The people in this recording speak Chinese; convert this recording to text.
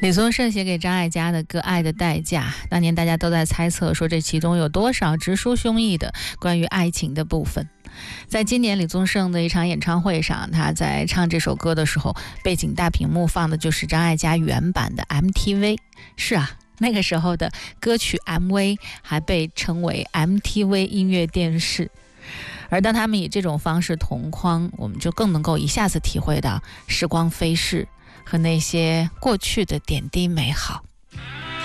李宗盛写给张艾嘉的歌《爱的代价》，当年大家都在猜测说这其中有多少直抒胸臆的关于爱情的部分。在今年李宗盛的一场演唱会上，他在唱这首歌的时候，背景大屏幕放的就是张艾嘉原版的 MTV。 是啊，那个时候的歌曲 MV 还被称为 MTV 音乐电视。而当他们以这种方式同框，我们就更能够一下子体会到时光飞逝和那些过去的点滴美好。